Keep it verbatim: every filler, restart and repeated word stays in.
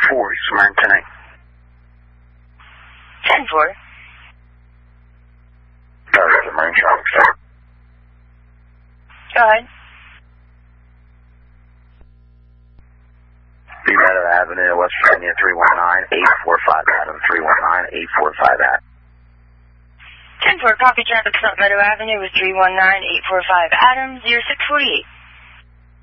four, Marine ten eight. ten four. Sorry, Marine Charlie, sir. Go ahead. B Meadow Avenue, West Virginia, three one nine, eight four five Adam, three one nine, eight four five Adam. ten four, copy traffic, Meadow Avenue with three one nine, eight four five Adams, zero six four eight.